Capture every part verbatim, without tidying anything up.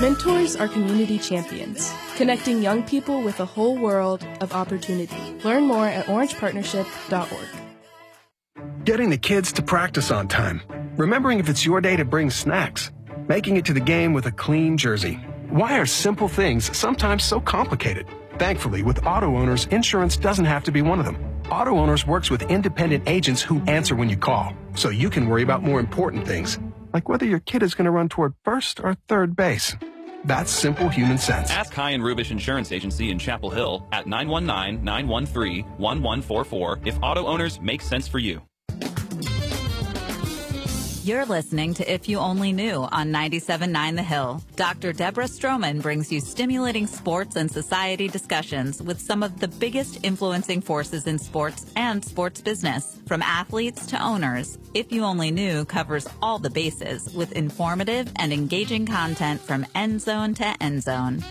Mentors are community champions, connecting young people with a whole world of opportunity. Learn more at orange partnership dot org. Getting the kids to practice on time. Remembering if it's your day to bring snacks. Making it to the game with a clean jersey. Why are simple things sometimes so complicated? Thankfully, with Auto Owners, insurance doesn't have to be one of them. Auto Owners works with independent agents who answer when you call, so you can worry about more important things, like whether your kid is going to run toward first or third base. That's simple human sense. Ask High and Rubish Insurance Agency in Chapel Hill at nine one nine, nine one three, one one four four if Auto Owners make sense for you. You're listening to If You Only Knew on ninety-seven point nine The Hill. Doctor Deborah Stroman brings you stimulating sports and society discussions with some of the biggest influencing forces in sports and sports business, from athletes to owners. If You Only Knew covers all the bases with informative and engaging content from end zone to end zone.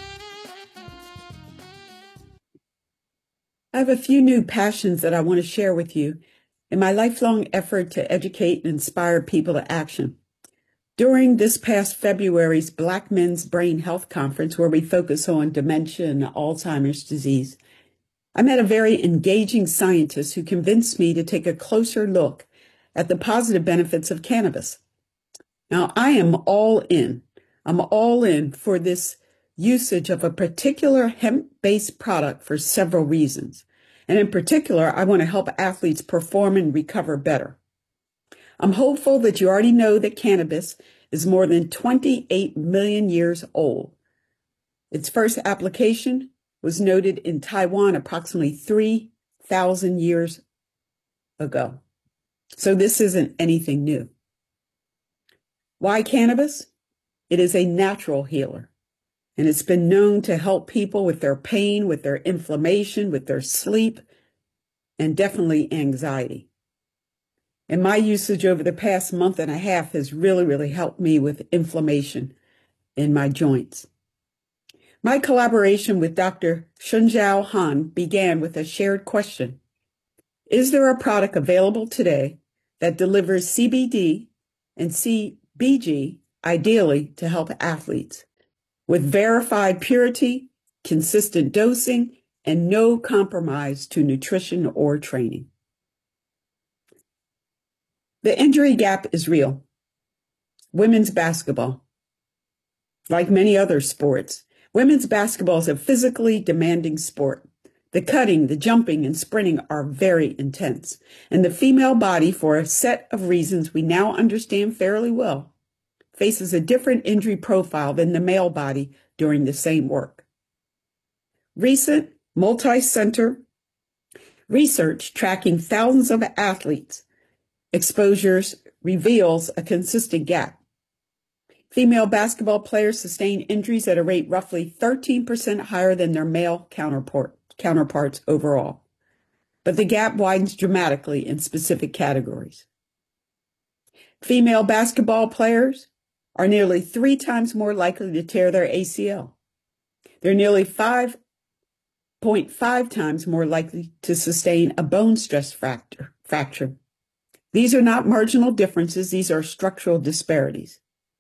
I have a few new passions that I want to share with you in my lifelong effort to educate and inspire people to action. During this past February's Black Men's Brain Health Conference, where we focus on dementia and Alzheimer's disease, I met a very engaging scientist who convinced me to take a closer look at the positive benefits of cannabis. Now, I am all in. I'm all in for this usage of a particular hemp-based product for several reasons. And in particular, I want to help athletes perform and recover better. I'm hopeful that you already know that cannabis is more than twenty-eight million years old. Its first application was noted in Taiwan approximately three thousand years ago. So this isn't anything new. Why cannabis? It is a natural healer. And it's been known to help people with their pain, with their inflammation, with their sleep, and definitely anxiety. And my usage over the past month and a half has really, really helped me with inflammation in my joints. My collaboration with Doctor Shunjiao Han began with a shared question. Is there a product available today that delivers C B D and C B G ideally to help athletes, with verified purity, consistent dosing, and no compromise to nutrition or training? The injury gap is real. Women's basketball. Like many other sports, women's basketball is a physically demanding sport. The cutting, the jumping, and sprinting are very intense. And the female body, for a set of reasons we now understand fairly well, faces a different injury profile than the male body during the same work. Recent multi-center research tracking thousands of athletes' exposures reveals a consistent gap. Female basketball players sustain injuries at a rate roughly thirteen percent higher than their male counterpart, counterparts overall. But the gap widens dramatically in specific categories. Female basketball players are nearly three times more likely to tear their A C L. They're nearly five point five times more likely to sustain a bone stress fracture. fracture. These are not marginal differences. These are structural disparities.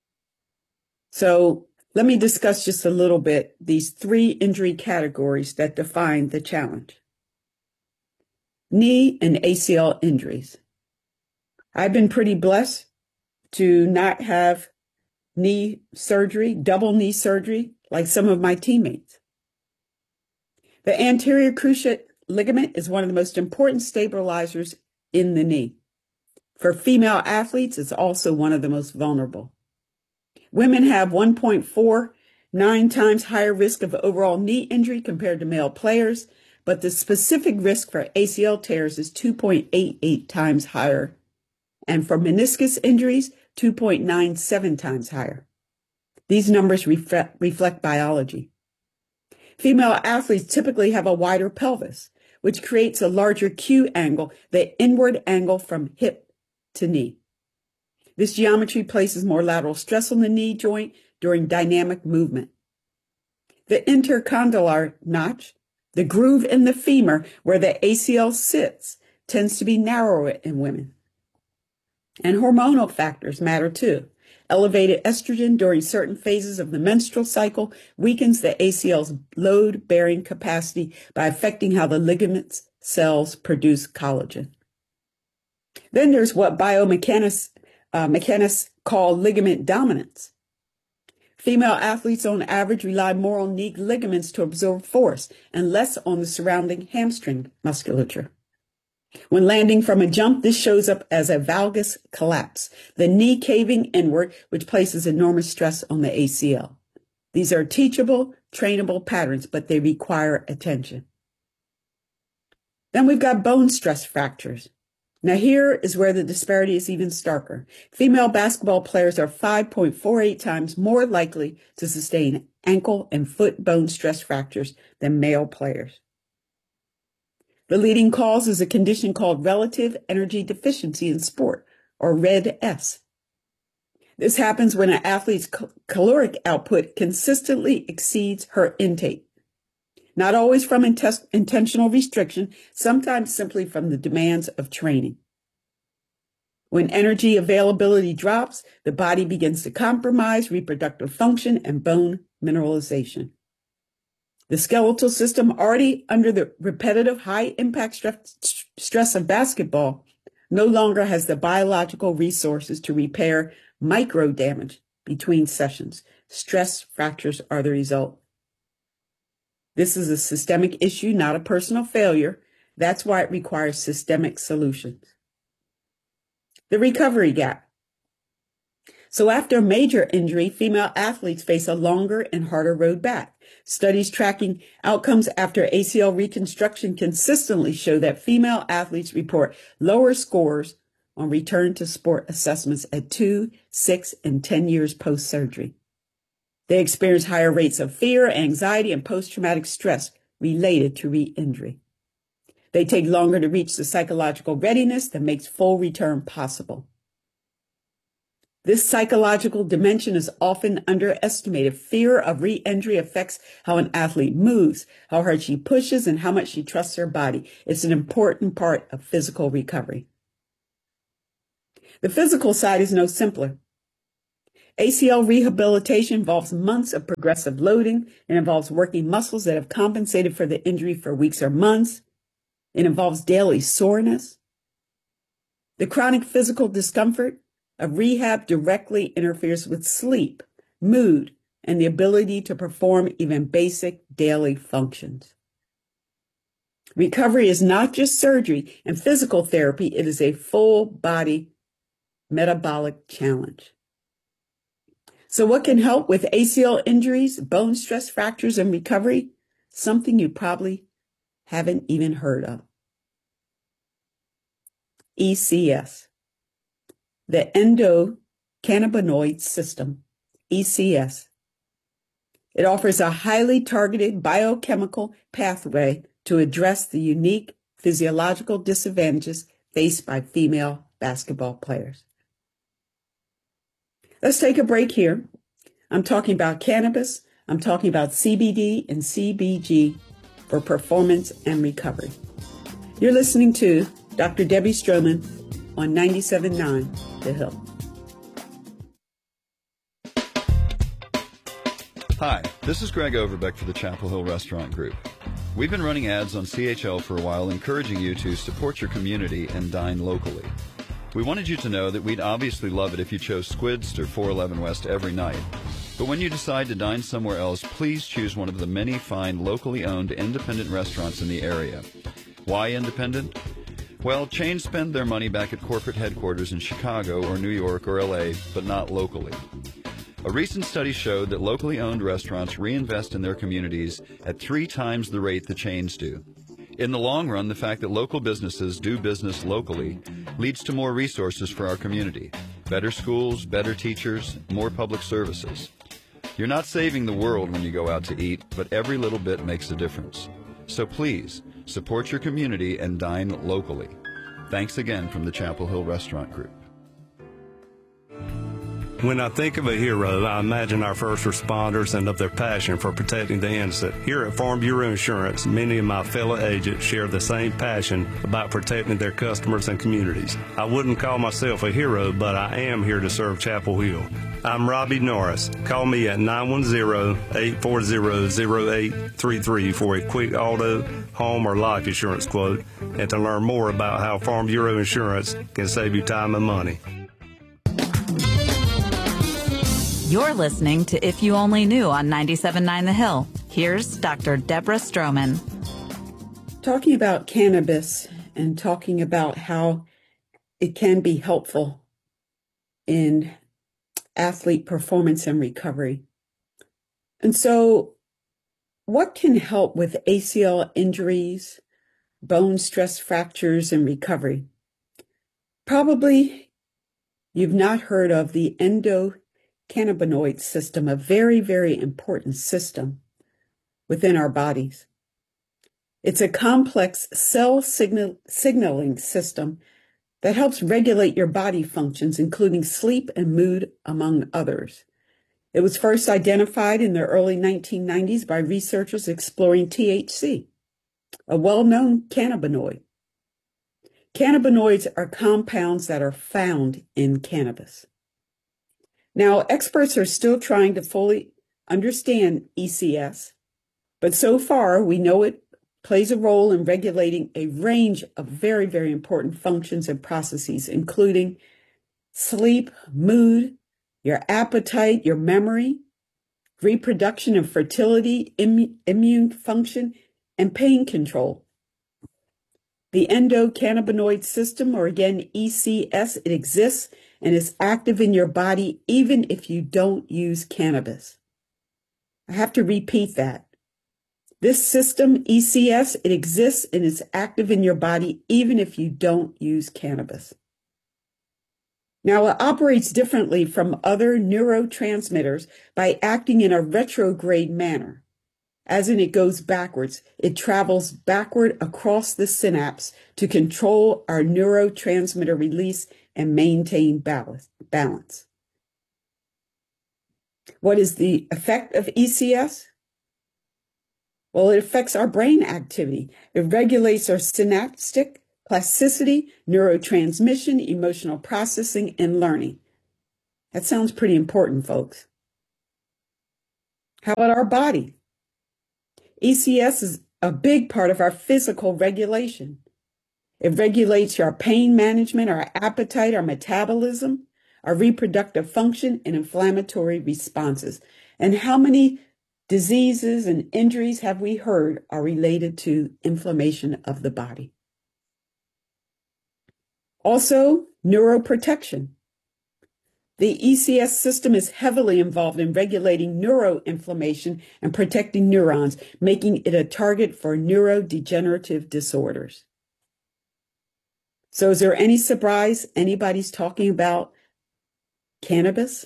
So let me discuss just a little bit these three injury categories that define the challenge. Knee and A C L injuries. I've been pretty blessed to not have knee surgery, double knee surgery, like some of my teammates. The anterior cruciate ligament is one of the most important stabilizers in the knee. For female athletes, it's also one of the most vulnerable. Women have one point four nine times higher risk of overall knee injury compared to male players, but the specific risk for A C L tears is two point eight eight times higher, and for meniscus injuries, two point nine seven times higher. These numbers reflect, reflect biology. Female athletes typically have a wider pelvis, which creates a larger Q angle, the inward angle from hip to knee. This geometry places more lateral stress on the knee joint during dynamic movement. The intercondylar notch, the groove in the femur where the A C L sits, tends to be narrower in women. And hormonal factors matter too. Elevated estrogen during certain phases of the menstrual cycle weakens the A C L's load-bearing capacity by affecting how the ligaments cells produce collagen. Then there's what biomechanists uh, mechanists call ligament dominance. Female athletes on average rely more on knee ligaments to absorb force and less on the surrounding hamstring musculature. When landing from a jump, this shows up as a valgus collapse, the knee caving inward, which places enormous stress on the A C L. These are teachable, trainable patterns, but they require attention. Then we've got bone stress fractures. Now here is where the disparity is even starker. Female basketball players are five point four eight times more likely to sustain ankle and foot bone stress fractures than male players. The leading cause is a condition called relative energy deficiency in sport, or R E D S. This happens when an athlete's caloric output consistently exceeds her intake. Not always from int- intentional restriction, sometimes simply from the demands of training. When energy availability drops, the body begins to compromise reproductive function and bone mineralization. The skeletal system, already under the repetitive high-impact stress, stress of basketball, no longer has the biological resources to repair micro damage between sessions. Stress fractures are the result. This is a systemic issue, not a personal failure. That's why it requires systemic solutions. The recovery gap. So after a major injury, female athletes face a longer and harder road back. Studies tracking outcomes after A C L reconstruction consistently show that female athletes report lower scores on return to sport assessments at two, six, and ten years post-surgery. They experience higher rates of fear, anxiety, and post-traumatic stress related to re-injury. They take longer to reach the psychological readiness that makes full return possible. This psychological dimension is often underestimated. Fear of re-injury affects how an athlete moves, how hard she pushes, and how much she trusts her body. It's an important part of physical recovery. The physical side is no simpler. A C L rehabilitation involves months of progressive loading. It involves working muscles that have compensated for the injury for weeks or months. It involves daily soreness. The chronic physical discomfort of rehab directly interferes with sleep, mood, and the ability to perform even basic daily functions. Recovery is not just surgery and physical therapy. It is a full body metabolic challenge. So what can help with A C L injuries, bone stress fractures, and recovery? Something you probably haven't even heard of. E C S, the endocannabinoid system, E C S. It offers a highly targeted biochemical pathway to address the unique physiological disadvantages faced by female basketball players. Let's take a break here. I'm talking about cannabis. I'm talking about C B D and C B G for performance and recovery. You're listening to Doctor Debbie Stroman on ninety-seven point nine The Hill. Hi, this is Greg Overbeck for the Chapel Hill Restaurant Group. We've been running ads on C H L for a while, encouraging you to support your community and dine locally. We wanted you to know that we'd obviously love it if you chose Squid's or four eleven West every night. But when you decide to dine somewhere else, please choose one of the many fine locally owned independent restaurants in the area. Why independent? Well, chains spend their money back at corporate headquarters in Chicago or New York or L A, but not locally. A recent study showed that locally owned restaurants reinvest in their communities at three times the rate the chains do. In the long run, the fact that local businesses do business locally leads to more resources for our community. Better schools, better teachers, more public services. You're not saving the world when you go out to eat, but every little bit makes a difference. So please, support your community and dine locally. Thanks again from the Chapel Hill Restaurant Group. When I think of a hero, I imagine our first responders and of their passion for protecting the innocent. Here at Farm Bureau Insurance, many of my fellow agents share the same passion about protecting their customers and communities. I wouldn't call myself a hero, but I am here to serve Chapel Hill. I'm Robbie Norris. Call me at nine one zero, eight four zero, zero eight three three for a quick auto, home, or life insurance quote, and to learn more about how Farm Bureau Insurance can save you time and money. You're listening to If You Only Knew on ninety-seven point nine The Hill. Here's Doctor Deborah Stroman. Talking about cannabis and talking about how it can be helpful in athlete performance and recovery. And so what can help with A C L injuries, bone stress fractures, and recovery? Probably you've not heard of the endocannabinoid system, a very, very important system within our bodies. It's a complex cell signal, signaling system that helps regulate your body functions, including sleep and mood, among others. It was first identified in the early nineteen nineties by researchers exploring T H C, a well-known cannabinoid. Cannabinoids are compounds that are found in cannabis. Now, experts are still trying to fully understand E C S, but so far we know it plays a role in regulating a range of very, very important functions and processes, including sleep, mood, your appetite, your memory, reproduction and fertility, Im- immune function, and pain control. The endocannabinoid system, or again, E C S, it exists and is active in your body even if you don't use cannabis. I have to repeat that. This system, E C S, it exists and is active in your body even if you don't use cannabis. Now, it operates differently from other neurotransmitters by acting in a retrograde manner. As in, it goes backwards. It travels backward across the synapse to control our neurotransmitter release and maintain balance. What is the effect of E C S? Well, it affects our brain activity. It regulates our synaptic plasticity, neurotransmission, emotional processing, and learning. That sounds pretty important, folks. How about our body? E C S is a big part of our physical regulation. It regulates our pain management, our appetite, our metabolism, our reproductive function, and inflammatory responses. And how many diseases and injuries have we heard are related to inflammation of the body? Also, neuroprotection. The E C S system is heavily involved in regulating neuroinflammation and protecting neurons, making it a target for neurodegenerative disorders. So is there any surprise anybody's talking about cannabis?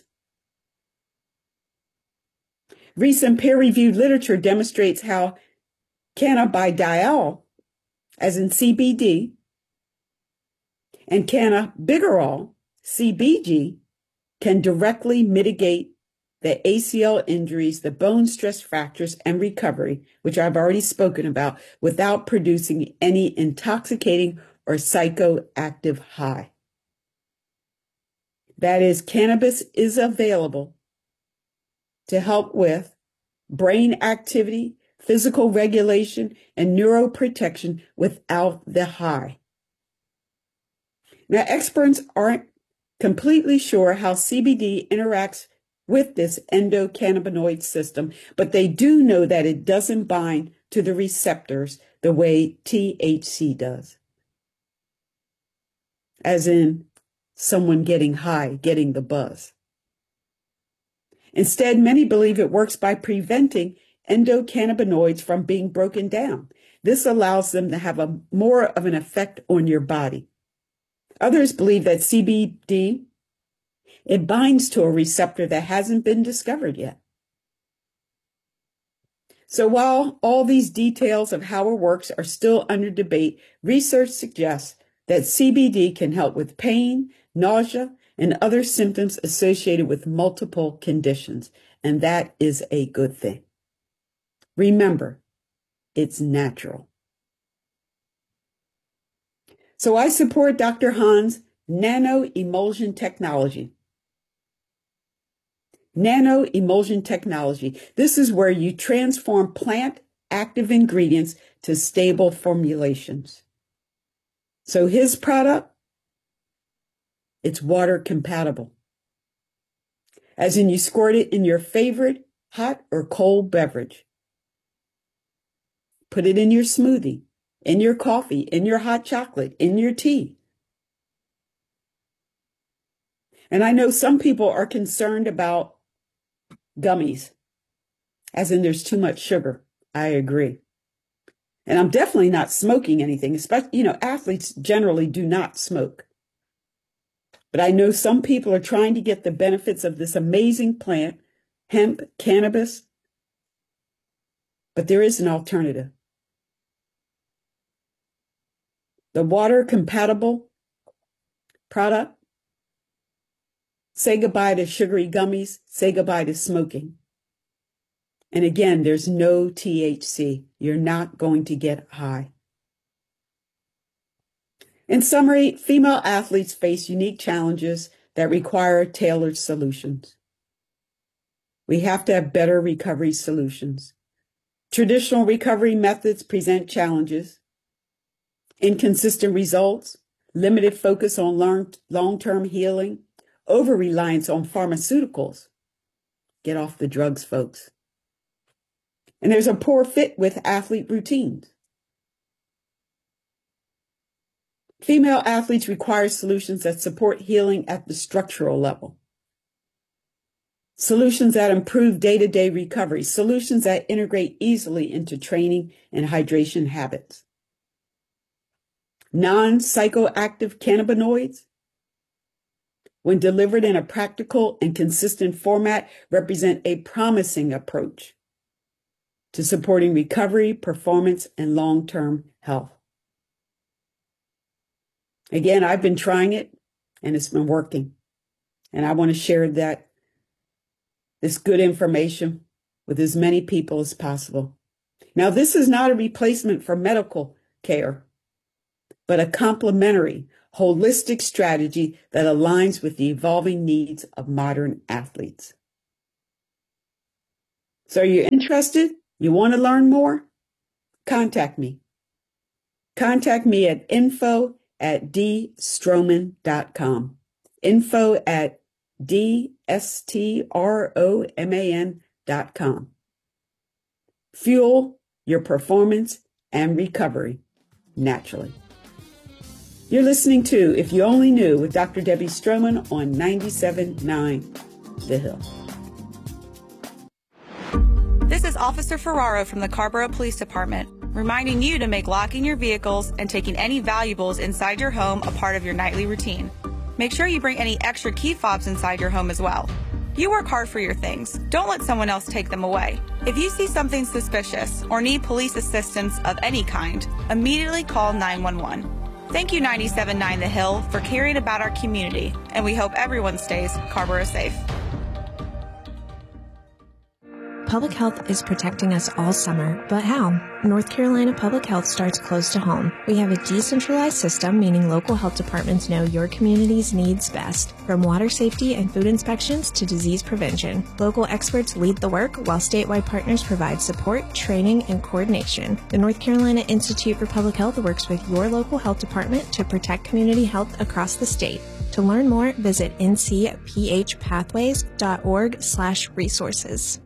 Recent peer-reviewed literature demonstrates how cannabidiol, as in C B D, and cannabigerol, C B G, can directly mitigate the A C L injuries, the bone stress fractures, and recovery, which I've already spoken about, without producing any intoxicating or psychoactive high. That is, cannabis is available to help with brain activity, physical regulation, and neuroprotection without the high. Now, experts aren't completely sure how C B D interacts with this endocannabinoid system, but they do know that it doesn't bind to the receptors the way T H C does. As in someone getting high, getting the buzz. Instead, many believe it works by preventing endocannabinoids from being broken down. This allows them to have a more of an effect on your body. Others believe that C B D, it binds to a receptor that hasn't been discovered yet. So while all these details of how it works are still under debate, research suggests that C B D can help with pain, nausea, and other symptoms associated with multiple conditions, and that is a good thing. Remember, it's natural. So I support Doctor Hahn's nano-emulsion technology. Nano-emulsion technology. This is where you transform plant active ingredients to stable formulations. So his product, it's water compatible. As in you squirt it in your favorite hot or cold beverage. Put it in your smoothie, in your coffee, in your hot chocolate, in your tea. And I know some people are concerned about gummies, as in there's too much sugar. I agree. And I'm definitely not smoking anything, especially, you know, athletes generally do not smoke. But I know some people are trying to get the benefits of this amazing plant, hemp, cannabis. But there is an alternative. The water compatible product. Say goodbye to sugary gummies. Say goodbye to smoking. And again, there's no T H C. You're not going to get high. In summary, female athletes face unique challenges that require tailored solutions. We have to have better recovery solutions. Traditional recovery methods present challenges, inconsistent results, limited focus on long-term healing, over-reliance on pharmaceuticals. Get off the drugs, folks. And there's a poor fit with athlete routines. Female athletes require solutions that support healing at the structural level. Solutions that improve day-to-day recovery. Solutions that integrate easily into training and hydration habits. Non-psychoactive cannabinoids, when delivered in a practical and consistent format, represent a promising approach to supporting recovery, performance, and long-term health. Again, I've been trying it, and it's been working. And I want to share that, this good information with as many people as possible. Now, this is not a replacement for medical care, but a complementary, holistic strategy that aligns with the evolving needs of modern athletes. So are you interested? You want to learn more? Contact me. Contact me at info at d stroman dot com. Info at d s t r o m a n dot com. Fuel your performance and recovery naturally. You're listening to If You Only Knew with Doctor Debbie Stroman on ninety-seven point nine The Hill. This is Officer Ferraro from the Carborough Police Department, reminding you to make locking your vehicles and taking any valuables inside your home a part of your nightly routine. Make sure you bring any extra key fobs inside your home as well. You work hard for your things. Don't let someone else take them away. If you see something suspicious or need police assistance of any kind, immediately call nine one one. Thank you ninety-seven point nine The Hill for caring about our community, and we hope everyone stays Carborough safe. Public health is protecting us all summer, but how? North Carolina Public Health starts close to home. We have a decentralized system, meaning local health departments know your community's needs best. From water safety and food inspections to disease prevention, local experts lead the work while statewide partners provide support, training, and coordination. The North Carolina Institute for Public Health works with your local health department to protect community health across the state. To learn more, visit n c p h pathways dot org slash resources.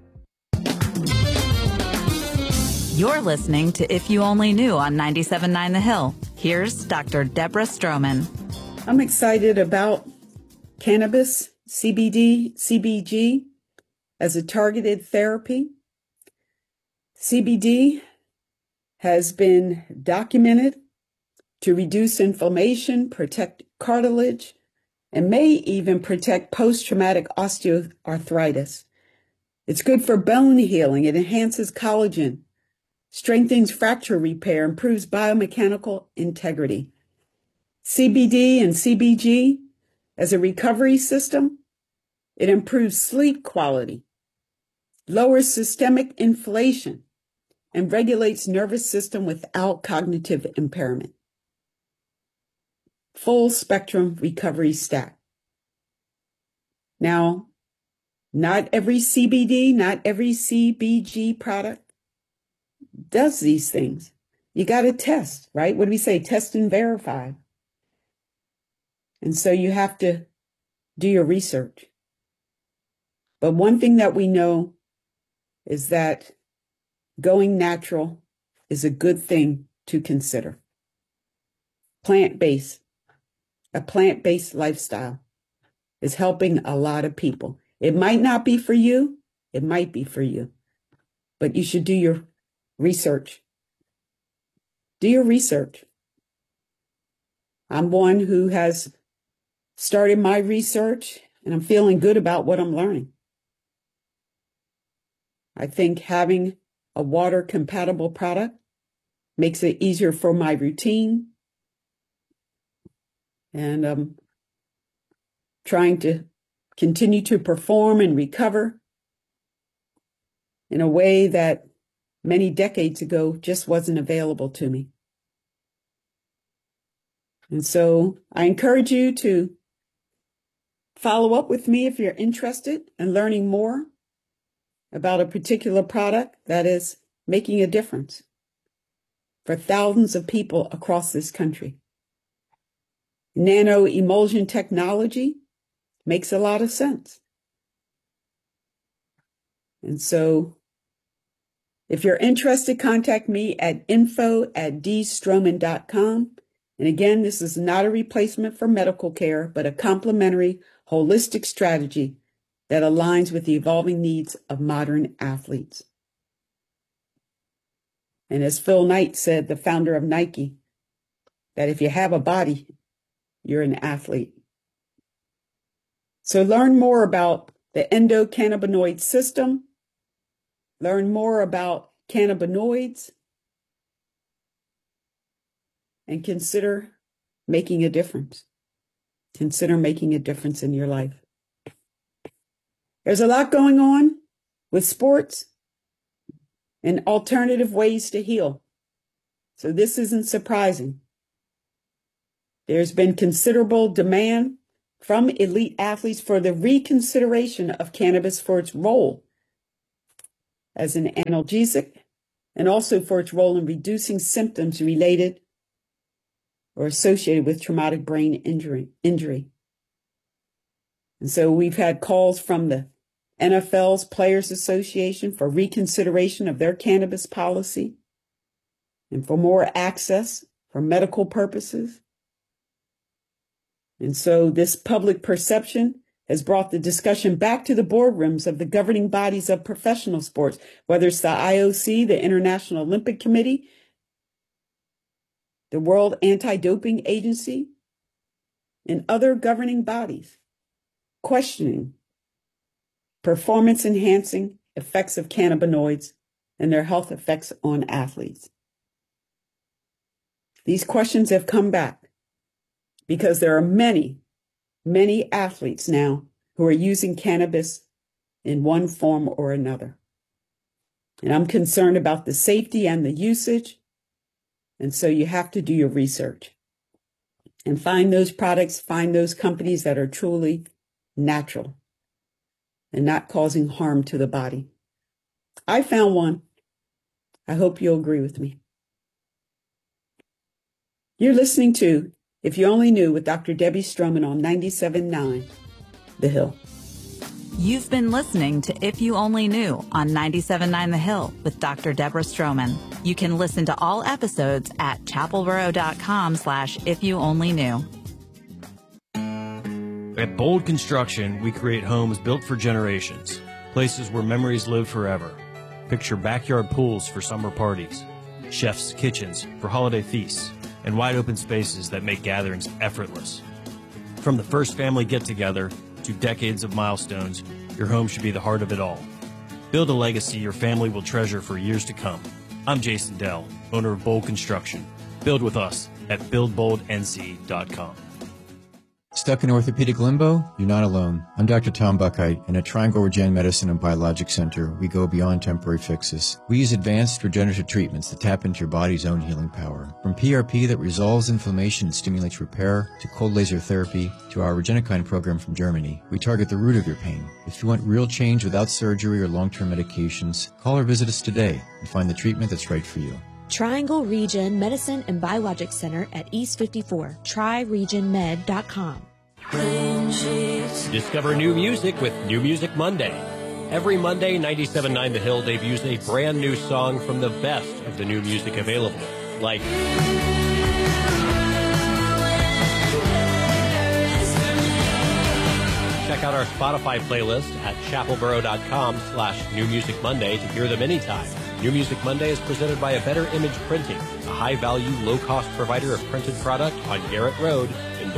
You're listening to If You Only Knew on ninety-seven point nine The Hill. Here's Doctor Deborah Stroman. I'm excited about cannabis, C B D, C B G as a targeted therapy. C B D has been documented to reduce inflammation, protect cartilage, and may even protect post-traumatic osteoarthritis. It's good for bone healing. It enhances collagen, strengthens fracture repair, improves biomechanical integrity. C B D and C B G As a recovery system, it improves sleep quality, lowers systemic inflation, and regulates nervous system without cognitive impairment. Full spectrum recovery stack. Now, not every C B D, not every C B G product does these things. You got to test, right? What do we say? Test and verify. And so you have to do your research. But one thing that we know is that going natural is a good thing to consider. Plant-based, a plant-based lifestyle is helping a lot of people. It might not be for you. It might be for you. But you should do your research. Do your research. I'm one who has started my research, and I'm feeling good about what I'm learning. I think having a water-compatible product makes it easier for my routine. And I'm trying to continue to perform and recover in a way that many decades ago just wasn't available to me. And so I encourage you to follow up with me if you're interested in learning more about a particular product that is making a difference for thousands of people across this country. Nano emulsion technology makes a lot of sense. And so if you're interested, contact me at info at d stroman dot com. And again, this is not a replacement for medical care, but a complementary, holistic strategy that aligns with the evolving needs of modern athletes. And as Phil Knight said, the founder of Nike, that if you have a body, you're an athlete. So learn more about the endocannabinoid system. Learn more about cannabinoids. And consider making a difference. Consider making a difference in your life. There's a lot going on with sports and alternative ways to heal. So this isn't surprising. There's been considerable demand from elite athletes for the reconsideration of cannabis for its role as an analgesic and also for its role in reducing symptoms related or associated with traumatic brain injury. injury. And so we've had calls from the N F L's Players Association for reconsideration of their cannabis policy and for more access for medical purposes. And so this public perception has brought the discussion back to the boardrooms of the governing bodies of professional sports, whether it's the I O C, the International Olympic Committee, the World Anti-Doping Agency, and other governing bodies, questioning performance-enhancing effects of cannabinoids and their health effects on athletes. These questions have come back because there are many, many athletes now who are using cannabis in one form or another. And I'm concerned about the safety and the usage. And so you have to do your research and find those products, find those companies that are truly natural and not causing harm to the body. I found one. I hope you'll agree with me. You're listening to If You Only Knew with Doctor Debbie Stroman on ninety-seven point nine The Hill. You've been listening to If You Only Knew on ninety-seven point nine The Hill with Doctor Deborah Stroman. You can listen to all episodes at chapelboro.com slash if you only knew. At Bold Construction, we create homes built for generations, places where memories live forever. Picture backyard pools for summer parties, chef's kitchens for holiday feasts, and wide open spaces that make gatherings effortless. From the first family get-together to decades of milestones, your home should be the heart of it all. Build a legacy your family will treasure for years to come. I'm Jason Dell, owner of Bold Construction. Build with us at build bold n c dot com. Stuck in orthopedic limbo? You're not alone. I'm Doctor Tom Buckheit, and at Triangle Regen Medicine and Biologic Center, we go beyond temporary fixes. We use advanced regenerative treatments that tap into your body's own healing power. From P R P that resolves inflammation and stimulates repair, to cold laser therapy, to our Regenikine program from Germany, we target the root of your pain. If you want real change without surgery or long-term medications, call or visit us today and find the treatment that's right for you. Triangle Regen Medicine and Biologic Center at East fifty-four, tri region med dot com. Discover new music with New Music Monday. Every Monday, ninety-seven point nine The Hill debuts a brand new song from the best of the new music available, like check out our Spotify playlist at chapelboro.com slash New Music Monday to hear them anytime. New Music Monday is presented by A Better Image Printing, a high-value, low-cost provider of printed product on Garrett Road